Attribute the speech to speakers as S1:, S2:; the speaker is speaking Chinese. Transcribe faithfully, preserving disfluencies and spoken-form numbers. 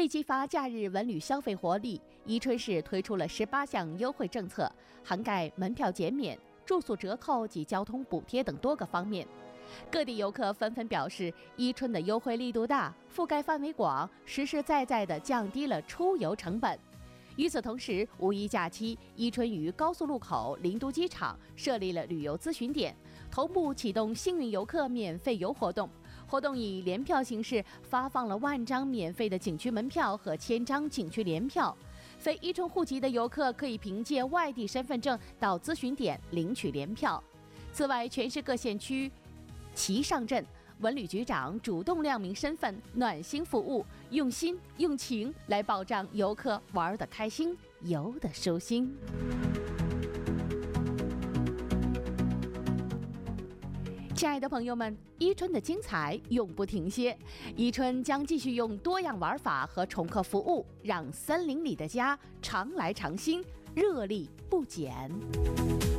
S1: 为激发假日文旅消费活力，宜春市推出了十八项优惠政策，涵盖门票减免、住宿折扣及交通补贴等多个方面。各地游客纷纷表示，宜春的优惠力度大，覆盖范围广，实实在在地降低了出游成本。与此同时，五一假期，宜春于高速路口、临都机场设立了旅游咨询点，同步启动幸运游客免费游活动。活动以联票形式发放了万张免费的景区门票和千张景区联票。非宜春户籍的游客可以凭借外地身份证到咨询点领取联票。此外，全市各县区齐上阵，文旅局长主动亮明身份，暖心服务，用心用情来保障游客玩得开心，游得舒心。亲爱的朋友们，宜春的精彩永不停歇，宜春将继续用多样玩法和重客服务，让森林里的家常来常新，热力不减。